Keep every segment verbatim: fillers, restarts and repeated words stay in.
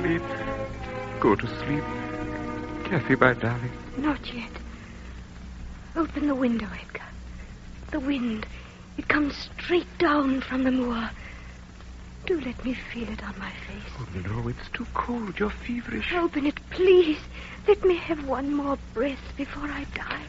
sleep. Go to sleep. Kathy, my darling. Not yet. Open the window, Edgar. The wind. It comes straight down from the moor. Do let me feel it on my face. Oh, no, it's too cold. You're feverish. Open it, please. Let me have one more breath before I die.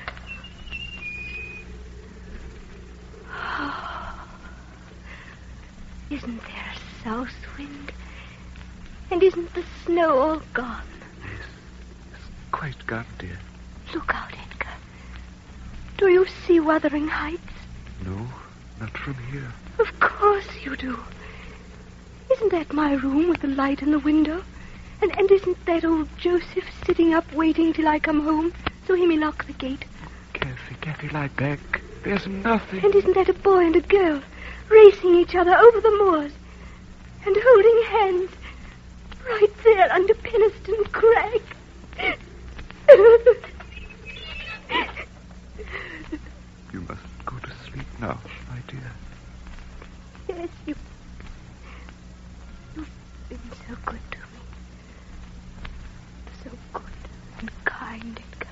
Oh. Isn't there a south wind? And isn't the snow all gone? Yes, it's quite gone, dear. Look out, Edgar. Do you see Wuthering Heights? No, not from here. Of course you do. Isn't that my room with the light in the window? And, and isn't that old Joseph sitting up waiting till I come home so he may lock the gate? Kathy, Kathy, lie back. There's nothing. And isn't that a boy and a girl racing each other over the moors and holding hands right there under Penistone Crag? You must go to sleep now, my dear. Yes, you... You've been so good to me. So good and kind, Edgar.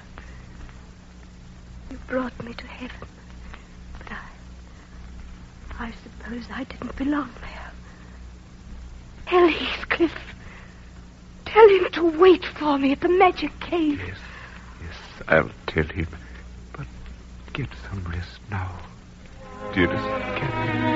You brought me to heaven. But I... I suppose I didn't belong there. Tell Heathcliff. Tell him to wait for me at the magic cave. Yes, yes, I'll tell him. But get some rest now, dearest Kathy.